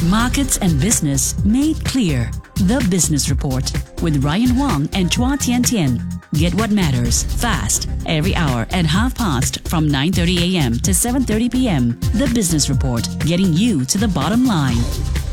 Markets and business made clear. The Business Report with Ryan Wong and Chua Tian Tian. Get what matters fast every hour at 5:30 from 9:30 a.m. to 7:30 p.m. The Business Report, getting you to the bottom line.